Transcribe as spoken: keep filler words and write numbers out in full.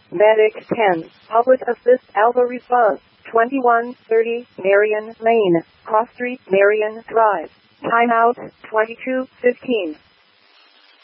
Medic ten, Public Assist Alpha Response, twenty-one thirty, Marion Lane, Cross Street, Marion Drive. Timeout, twenty-two fifteen.